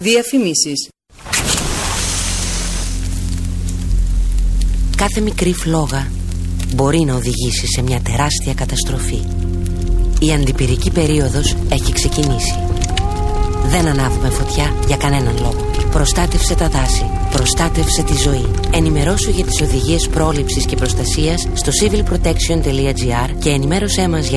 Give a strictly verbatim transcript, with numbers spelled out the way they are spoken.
Διαφημίσεις. Κάθε μικρή φλόγα μπορεί να οδηγήσει σε μια τεράστια καταστροφή. Η αντιπυρική περίοδος έχει ξεκινήσει. Δεν ανάβουμε φωτιά για κανέναν λόγο. Προστάτευσε τα δάση. Προστάτευσε τη ζωή. Ενημερώσου για τις οδηγίες πρόληψης και προστασίας στο civil protection dot gr και ενημέρωσέ μας για